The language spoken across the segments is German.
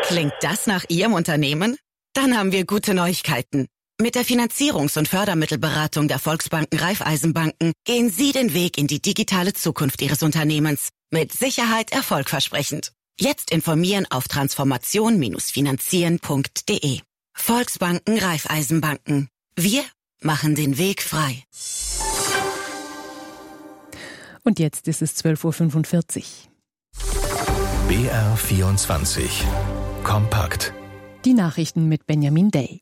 Klingt das nach Ihrem Unternehmen? Dann haben wir gute Neuigkeiten. Mit der Finanzierungs- und Fördermittelberatung der Volksbanken Raiffeisenbanken gehen Sie den Weg in die digitale Zukunft Ihres Unternehmens. Mit Sicherheit erfolgversprechend. Jetzt informieren auf transformation-finanzieren.de. Volksbanken Raiffeisenbanken. Wir machen den Weg frei. Und jetzt ist es 12.45 Uhr. BR24 Kompakt. Die Nachrichten mit Benjamin Day.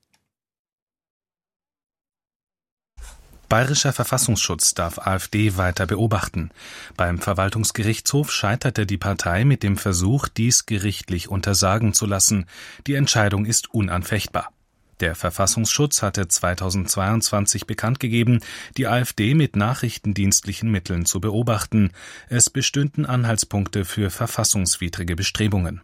Bayerischer Verfassungsschutz darf AfD weiter beobachten. Beim Verwaltungsgerichtshof scheiterte die Partei mit dem Versuch, dies gerichtlich untersagen zu lassen. Die Entscheidung ist unanfechtbar. Der Verfassungsschutz hatte 2022 bekannt gegeben, die AfD mit nachrichtendienstlichen Mitteln zu beobachten. Es bestünden Anhaltspunkte für verfassungswidrige Bestrebungen.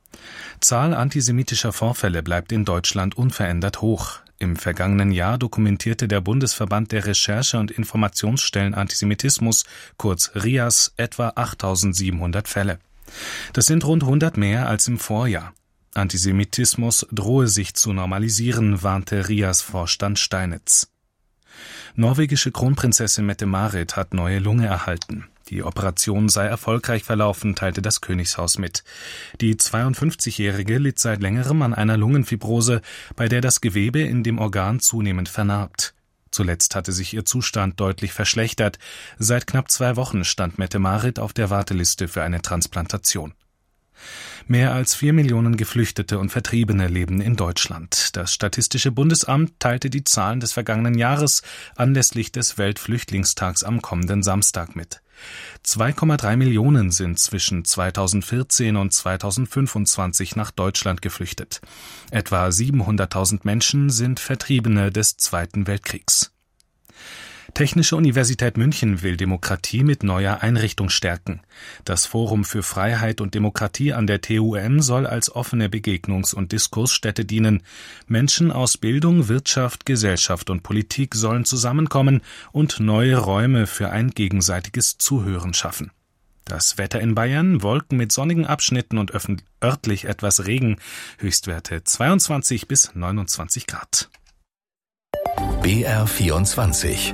Zahl antisemitischer Vorfälle bleibt in Deutschland unverändert hoch. Im vergangenen Jahr dokumentierte der Bundesverband der Recherche- und Informationsstellen Antisemitismus, kurz RIAS, etwa 8.700 Fälle. Das sind rund 100 mehr als im Vorjahr. Antisemitismus drohe sich zu normalisieren, warnte RIAS-Vorstand Steinitz. Norwegische Kronprinzessin Mette-Marit hat neue Lunge erhalten. Die Operation sei erfolgreich verlaufen, teilte das Königshaus mit. Die 52-Jährige litt seit längerem an einer Lungenfibrose, bei der das Gewebe in dem Organ zunehmend vernarbt. Zuletzt hatte sich ihr Zustand deutlich verschlechtert. Seit knapp 2 Wochen stand Mette-Marit auf der Warteliste für eine Transplantation. Mehr als 4 Millionen Geflüchtete und Vertriebene leben in Deutschland. Das Statistische Bundesamt teilte die Zahlen des vergangenen Jahres anlässlich des Weltflüchtlingstags am kommenden Samstag mit. 2,3 Millionen sind zwischen 2014 und 2025 nach Deutschland geflüchtet. Etwa 700.000 Menschen sind Vertriebene des Zweiten Weltkriegs. Technische Universität München will Demokratie mit neuer Einrichtung stärken. Das Forum für Freiheit und Demokratie an der TUM soll als offene Begegnungs- und Diskursstätte dienen. Menschen aus Bildung, Wirtschaft, Gesellschaft und Politik sollen zusammenkommen und neue Räume für ein gegenseitiges Zuhören schaffen. Das Wetter in Bayern: Wolken mit sonnigen Abschnitten und örtlich etwas Regen. Höchstwerte 22 bis 29 Grad. BR24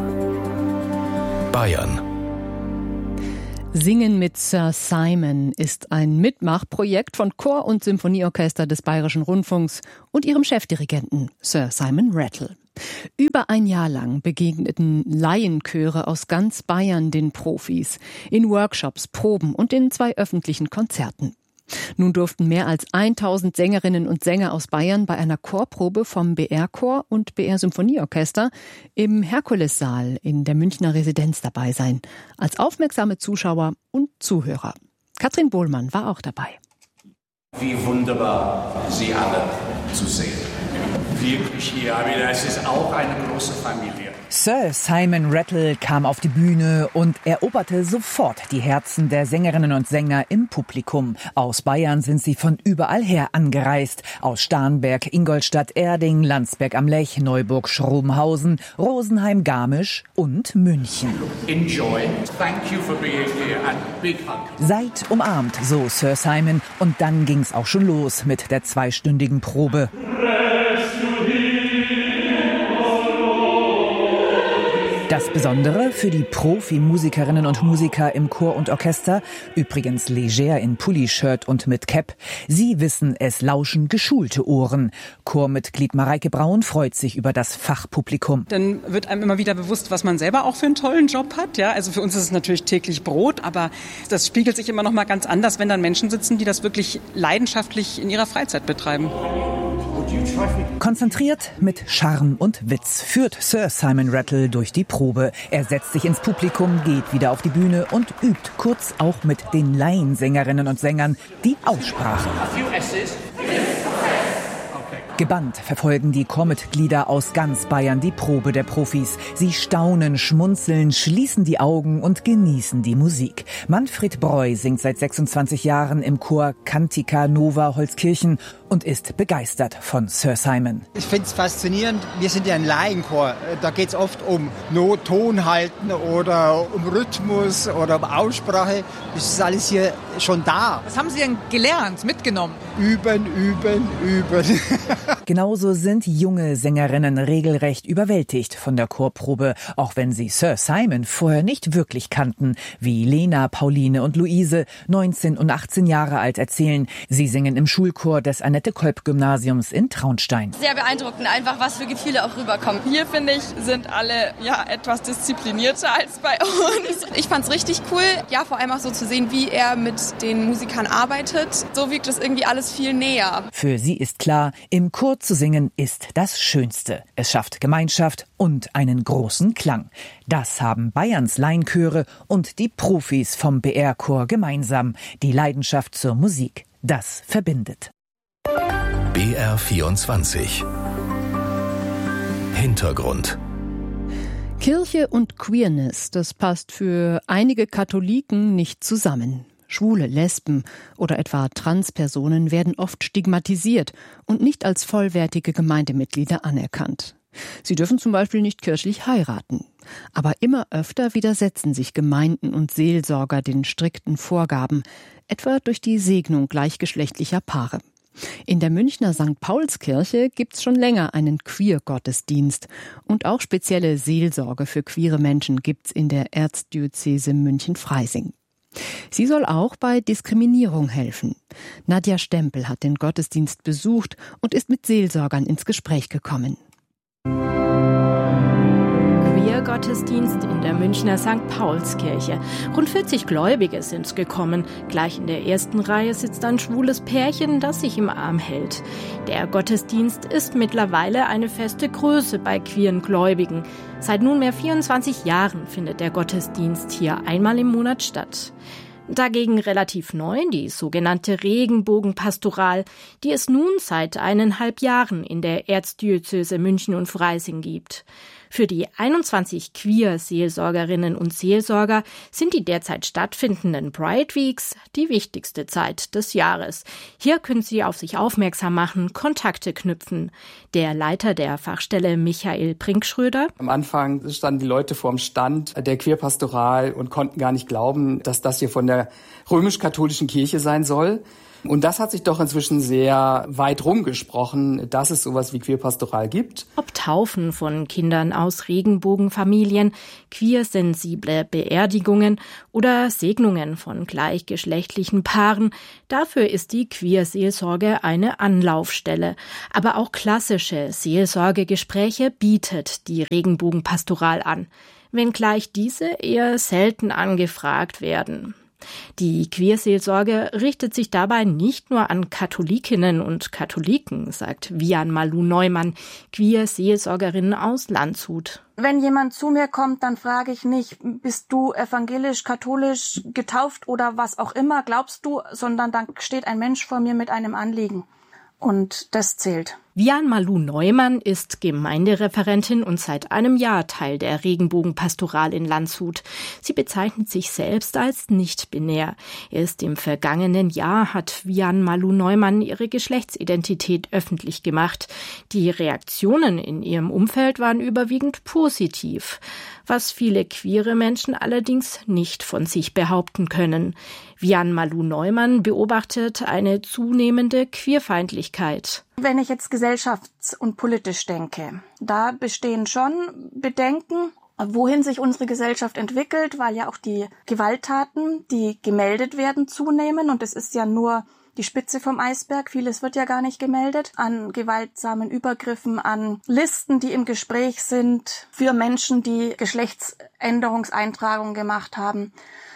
Bayern. Singen mit Sir Simon ist ein Mitmachprojekt von Chor- und Symphonieorchester des Bayerischen Rundfunks und ihrem Chefdirigenten Sir Simon Rattle. Über ein Jahr lang begegneten Laienchöre aus ganz Bayern den Profis in Workshops, Proben und in 2 öffentlichen Konzerten. Nun durften mehr als 1000 Sängerinnen und Sänger aus Bayern bei einer Chorprobe vom BR-Chor und BR-Symphonieorchester im Herkulessaal in der Münchner Residenz dabei sein, als aufmerksame Zuschauer und Zuhörer. Katrin Bohlmann war auch dabei. Wie wunderbar, Sie alle zu sehen. Wirklich hier, aber es ist auch eine große Familie. Sir Simon Rattle kam auf die Bühne und eroberte sofort die Herzen der Sängerinnen und Sänger im Publikum. Aus Bayern sind sie von überall her angereist. Aus Starnberg, Ingolstadt, Erding, Landsberg am Lech, Neuburg, Schrobenhausen, Rosenheim, Garmisch und München. Enjoy. Thank you for being here and big hug. Seid umarmt, so Sir Simon. Und dann ging's auch schon los mit der 2-stündigen Probe. Das Besondere für die Profimusikerinnen und Musiker im Chor und Orchester, übrigens leger in Pulli-Shirt und mit Cap, sie wissen, es lauschen geschulte Ohren. Chormitglied Mareike Braun freut sich über das Fachpublikum. Dann wird einem immer wieder bewusst, was man selber auch für einen tollen Job hat. Ja, also für uns ist es natürlich täglich Brot, aber das spiegelt sich immer noch mal ganz anders, wenn dann Menschen sitzen, die das wirklich leidenschaftlich in ihrer Freizeit betreiben. Konzentriert, mit Charme und Witz führt Sir Simon Rattle durch die Probe. Er setzt sich ins Publikum, geht wieder auf die Bühne und übt kurz auch mit den Laiensängerinnen und Sängern die Aussprache. Gebannt verfolgen die Chormitglieder aus ganz Bayern die Probe der Profis. Sie staunen, schmunzeln, schließen die Augen und genießen die Musik. Manfred Breu singt seit 26 Jahren im Chor Cantica Nova Holzkirchen und ist begeistert von Sir Simon. Ich finde es faszinierend. Wir sind ja ein Laienchor. Da geht es oft um Ton halten oder um Rhythmus oder um Aussprache. Das ist alles hier schon da. Was haben Sie denn gelernt, mitgenommen? Üben. Genauso sind junge Sängerinnen regelrecht überwältigt von der Chorprobe, auch wenn sie Sir Simon vorher nicht wirklich kannten, wie Lena, Pauline und Luise, 19 und 18 Jahre alt, erzählen. Sie singen im Schulchor des Annette-Kolb-Gymnasiums in Traunstein. Sehr beeindruckend, einfach was für Gefühle auch rüberkommen. Hier, finde ich, sind alle etwas disziplinierter als bei uns. Ich fand es richtig cool, vor allem auch so zu sehen, wie er mit den Musikern arbeitet. So wirkt es irgendwie alles viel näher. Für sie ist klar, im Chor zu singen ist das Schönste. Es schafft Gemeinschaft und einen großen Klang. Das haben Bayerns Laienchöre und die Profis vom BR-Chor gemeinsam. Die Leidenschaft zur Musik. Das verbindet. BR24 Hintergrund. Kirche und Queerness, das passt für einige Katholiken nicht zusammen. Schwule, Lesben oder etwa Transpersonen werden oft stigmatisiert und nicht als vollwertige Gemeindemitglieder anerkannt. Sie dürfen zum Beispiel nicht kirchlich heiraten. Aber immer öfter widersetzen sich Gemeinden und Seelsorger den strikten Vorgaben, etwa durch die Segnung gleichgeschlechtlicher Paare. In der Münchner St. Paulskirche gibt's schon länger einen Queer-Gottesdienst und auch spezielle Seelsorge für queere Menschen gibt's in der Erzdiözese München-Freising. Sie soll auch bei Diskriminierung helfen. Nadja Stempel hat den Gottesdienst besucht und ist mit Seelsorgern ins Gespräch gekommen. Queer-Gottesdienst in der Münchner St. Paulskirche. Rund 40 Gläubige sind gekommen. Gleich in der ersten Reihe sitzt ein schwules Pärchen, das sich im Arm hält. Der Gottesdienst ist mittlerweile eine feste Größe bei queeren Gläubigen. Seit nunmehr 24 Jahren findet der Gottesdienst hier einmal im Monat statt. Dagegen relativ neu die sogenannte Regenbogenpastoral, die es nun seit 1,5 Jahren in der Erzdiözese München und Freising gibt. Für die 21 Queer-Seelsorgerinnen und Seelsorger sind die derzeit stattfindenden Pride Weeks die wichtigste Zeit des Jahres. Hier können sie auf sich aufmerksam machen, Kontakte knüpfen. Der Leiter der Fachstelle Michael Brinkschröder. Am Anfang standen die Leute vorm Stand der Queerpastoral und konnten gar nicht glauben, dass das hier von der römisch-katholischen Kirche sein soll. Und das hat sich doch inzwischen sehr weit rumgesprochen, dass es sowas wie Queerpastoral gibt. Ob Taufen von Kindern aus Regenbogenfamilien, queersensible Beerdigungen oder Segnungen von gleichgeschlechtlichen Paaren, dafür ist die Queerseelsorge eine Anlaufstelle. Aber auch klassische Seelsorgegespräche bietet die Regenbogenpastoral an, wenngleich diese eher selten angefragt werden. Die Queerseelsorge richtet sich dabei nicht nur an Katholikinnen und Katholiken, sagt Vian Malu Neumann, Queerseelsorgerin aus Landshut. Wenn jemand zu mir kommt, dann frage ich nicht, bist du evangelisch, katholisch, getauft oder was auch immer, glaubst du, sondern dann steht ein Mensch vor mir mit einem Anliegen. Und das zählt. Vian Malu Neumann ist Gemeindereferentin und seit einem Jahr Teil der Regenbogenpastoral in Landshut. Sie bezeichnet sich selbst als nicht-binär. Erst im vergangenen Jahr hat Vian Malu Neumann ihre Geschlechtsidentität öffentlich gemacht. Die Reaktionen in ihrem Umfeld waren überwiegend positiv, was viele queere Menschen allerdings nicht von sich behaupten können. Vian Malu Neumann beobachtet eine zunehmende Queerfeindlichkeit. Wenn ich jetzt gesellschafts- und politisch denke, da bestehen schon Bedenken, wohin sich unsere Gesellschaft entwickelt, weil ja auch die Gewalttaten, die gemeldet werden, zunehmen. Und es ist ja nur die Spitze vom Eisberg. Vieles wird ja gar nicht gemeldet. An gewaltsamen Übergriffen, an Listen, die im Gespräch sind für Menschen, die Geschlechtsänderungseintragungen gemacht haben.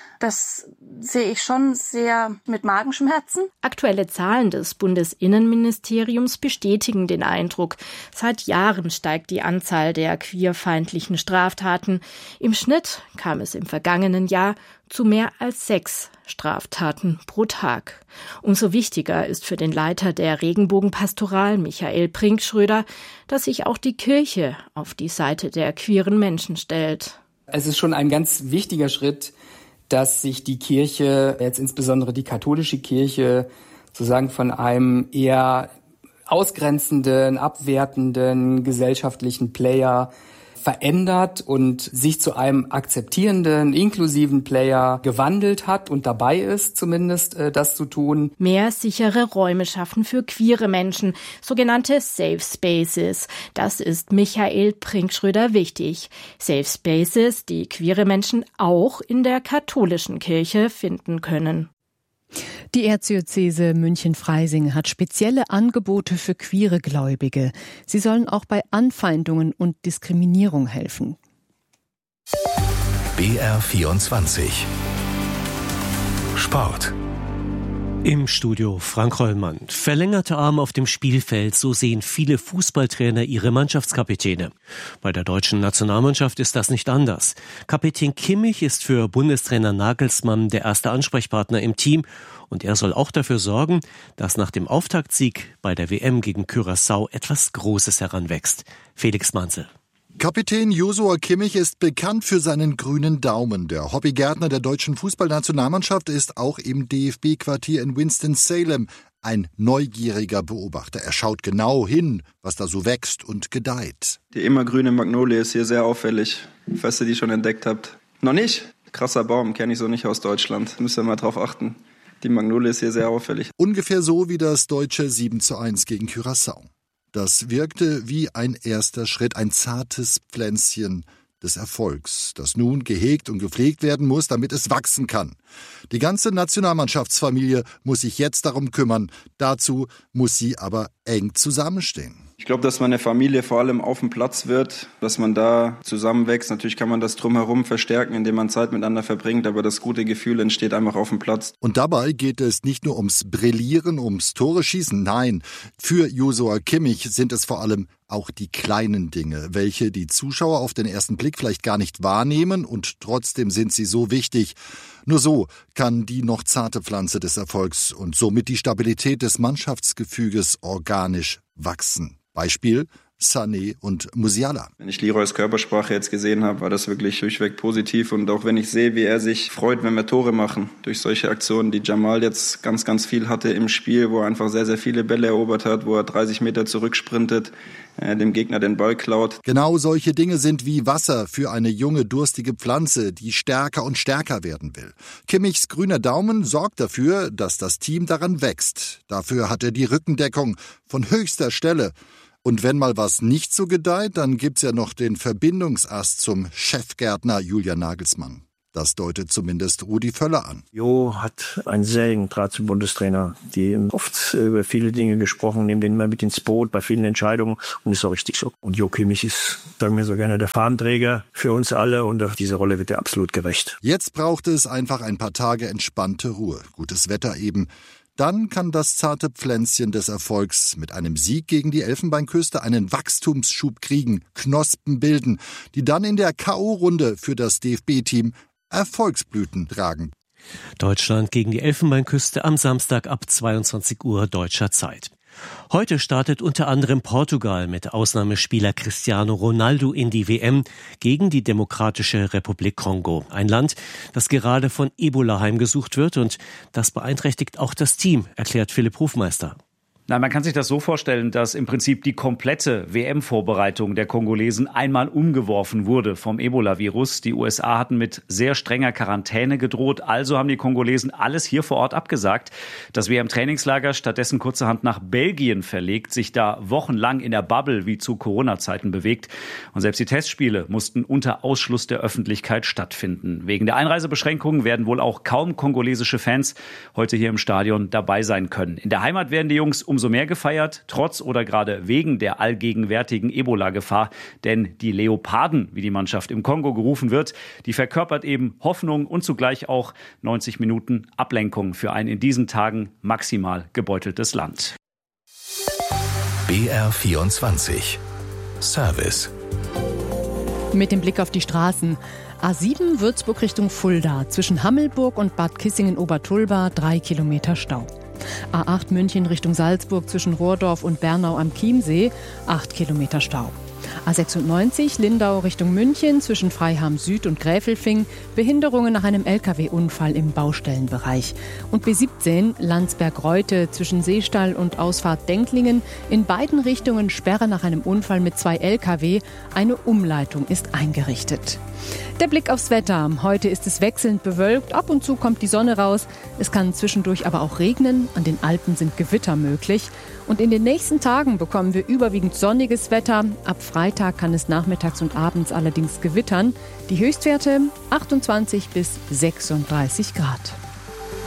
Das sehe ich schon sehr mit Magenschmerzen. Aktuelle Zahlen des Bundesinnenministeriums bestätigen den Eindruck. Seit Jahren steigt die Anzahl der queerfeindlichen Straftaten. Im Schnitt kam es im vergangenen Jahr zu mehr als 6 Straftaten pro Tag. Umso wichtiger ist für den Leiter der Regenbogenpastoral, Michael Prinkschröder, dass sich auch die Kirche auf die Seite der queeren Menschen stellt. Es ist schon ein ganz wichtiger Schritt, dass sich die Kirche, jetzt insbesondere die katholische Kirche, sozusagen von einem eher ausgrenzenden, abwertenden gesellschaftlichen Player verändert und sich zu einem akzeptierenden, inklusiven Player gewandelt hat und dabei ist, zumindest das zu tun. Mehr sichere Räume schaffen für queere Menschen, sogenannte Safe Spaces. Das ist Michael Prinkschröder wichtig. Safe Spaces, die queere Menschen auch in der katholischen Kirche finden können. Die Erzdiözese München-Freising hat spezielle Angebote für queere Gläubige. Sie sollen auch bei Anfeindungen und Diskriminierung helfen. BR24 Sport. Im Studio Frank Hollmann. Verlängerte Arme auf dem Spielfeld, so sehen viele Fußballtrainer ihre Mannschaftskapitäne. Bei der deutschen Nationalmannschaft ist das nicht anders. Kapitän Kimmich ist für Bundestrainer Nagelsmann der erste Ansprechpartner im Team und er soll auch dafür sorgen, dass nach dem Auftaktsieg bei der WM gegen Curaçao etwas Großes heranwächst. Felix Manzel. Kapitän Joshua Kimmich ist bekannt für seinen grünen Daumen. Der Hobbygärtner der deutschen Fußballnationalmannschaft ist auch im DFB-Quartier in Winston-Salem ein neugieriger Beobachter. Er schaut genau hin, was da so wächst und gedeiht. Die immergrüne Magnolie ist hier sehr auffällig. Falls ihr die schon entdeckt habt. Noch nicht? Krasser Baum, kenne ich so nicht aus Deutschland. Müsst ihr mal drauf achten. Die Magnolie ist hier sehr auffällig. Ungefähr so wie das deutsche 7:1 gegen Curaçao. Das wirkte wie ein erster Schritt, ein zartes Pflänzchen des Erfolgs, das nun gehegt und gepflegt werden muss, damit es wachsen kann. Die ganze Nationalmannschaftsfamilie muss sich jetzt darum kümmern. Dazu muss sie aber eng zusammenstehen. Ich glaube, dass man eine Familie vor allem auf dem Platz wird, dass man da zusammenwächst. Natürlich kann man das drumherum verstärken, indem man Zeit miteinander verbringt, aber das gute Gefühl entsteht einfach auf dem Platz. Und dabei geht es nicht nur ums Brillieren, ums Tore schießen. Nein, für Joshua Kimmich sind es vor allem auch die kleinen Dinge, welche die Zuschauer auf den ersten Blick vielleicht gar nicht wahrnehmen und trotzdem sind sie so wichtig. Nur so kann die noch zarte Pflanze des Erfolgs und somit die Stabilität des Mannschaftsgefüges organisch wachsen. Beispiel Sané und Musiala. Wenn ich Leroys Körpersprache jetzt gesehen habe, war das wirklich durchweg positiv. Und auch wenn ich sehe, wie er sich freut, wenn wir Tore machen, durch solche Aktionen, die Jamal jetzt ganz, ganz viel hatte im Spiel, wo er einfach sehr, sehr viele Bälle erobert hat, wo er 30 Meter zurücksprintet, dem Gegner den Ball klaut. Genau solche Dinge sind wie Wasser für eine junge, durstige Pflanze, die stärker und stärker werden will. Kimmichs grüner Daumen sorgt dafür, dass das Team daran wächst. Dafür hat er die Rückendeckung von höchster Stelle. Und wenn mal was nicht so gedeiht, dann gibt's ja noch den Verbindungsast zum Chefgärtner Julian Nagelsmann. Das deutet zumindest Rudi Völler an. Jo hat einen sehr engen Draht zum Bundestrainer. Die oft über viele Dinge gesprochen, nehmen den immer mit ins Boot bei vielen Entscheidungen und ist auch richtig so. Und Jo Kimmich ist, sagen wir so gerne, der Fahnenträger für uns alle und auf diese Rolle wird er absolut gerecht. Jetzt braucht es einfach ein paar Tage entspannte Ruhe. Gutes Wetter eben. Dann kann das zarte Pflänzchen des Erfolgs mit einem Sieg gegen die Elfenbeinküste einen Wachstumsschub kriegen, Knospen bilden, die dann in der K.O.-Runde für das DFB-Team Erfolgsblüten tragen. Deutschland gegen die Elfenbeinküste am Samstag ab 22 Uhr deutscher Zeit. Heute startet unter anderem Portugal mit Ausnahmespieler Cristiano Ronaldo in die WM gegen die Demokratische Republik Kongo. Ein Land, das gerade von Ebola heimgesucht wird und das beeinträchtigt auch das Team, erklärt Philipp Hofmeister. Nein, man kann sich das so vorstellen, dass im Prinzip die komplette WM-Vorbereitung der Kongolesen einmal umgeworfen wurde vom Ebola-Virus. Die USA hatten mit sehr strenger Quarantäne gedroht, also haben die Kongolesen alles hier vor Ort abgesagt. Das WM-Trainingslager stattdessen kurzerhand nach Belgien verlegt, sich da wochenlang in der Bubble wie zu Corona-Zeiten bewegt. Und selbst die Testspiele mussten unter Ausschluss der Öffentlichkeit stattfinden. Wegen der Einreisebeschränkungen werden wohl auch kaum kongolesische Fans heute hier im Stadion dabei sein können. In der Heimat werden die Jungs umso mehr gefeiert, trotz oder gerade wegen der allgegenwärtigen Ebola-Gefahr. Denn die Leoparden, wie die Mannschaft im Kongo gerufen wird, die verkörpert eben Hoffnung und zugleich auch 90 Minuten Ablenkung für ein in diesen Tagen maximal gebeuteltes Land. BR24 Service. Mit dem Blick auf die Straßen. A7 Würzburg Richtung Fulda, zwischen Hammelburg und Bad Kissingen-Obertulba 3 Kilometer Stau. A8 München Richtung Salzburg, zwischen Rohrdorf und Bernau am Chiemsee 8 Kilometer Stau. A96 Lindau Richtung München, zwischen Freiham Süd und Gräfelfing, Behinderungen nach einem Lkw-Unfall im Baustellenbereich. Und B17 Landsberg-Reute, zwischen Seestall und Ausfahrt Denklingen, in beiden Richtungen Sperre nach einem Unfall mit 2 Lkw. Eine Umleitung ist eingerichtet. Der Blick aufs Wetter. Heute ist es wechselnd bewölkt, ab und zu kommt die Sonne raus. Es kann zwischendurch aber auch regnen, an den Alpen sind Gewitter möglich. Und in den nächsten Tagen bekommen wir überwiegend sonniges Wetter. Ab Freitag kann es nachmittags und abends allerdings gewittern. Die Höchstwerte 28 bis 36 Grad.